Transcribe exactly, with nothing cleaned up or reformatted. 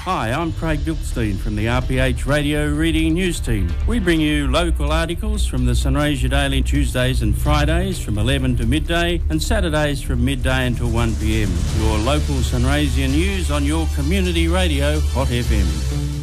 Hi, I'm Craig Bilstein from the R P H Radio Reading News Team. We bring you local articles from the Sunraysia Daily Tuesdays and Fridays from eleven to midday and Saturdays from midday until one p m. Your local Sunraysia news on your community radio, Hot F M.